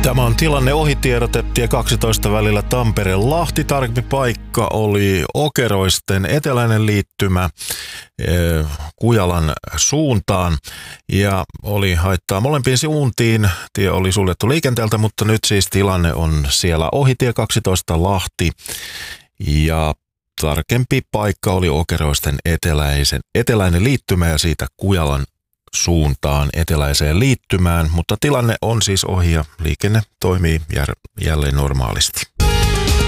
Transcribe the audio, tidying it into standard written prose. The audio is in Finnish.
Tämä on tilanne ohitiedote tie 12 välillä Tampere-Lahti. Tarkempi paikka oli Okeroisten eteläinen liittymä Kujalan suuntaan ja oli haittaa molempiin suuntiin. Tie oli suljettu liikenteeltä, mutta nyt siis tilanne on siellä ohitie 12 Lahti ja tarkempi paikka oli Okeroisten eteläinen liittymä ja siitä Kujalan suuntaan eteläiseen liittymään, mutta tilanne on siis ohi ja liikenne toimii jälleen normaalisti.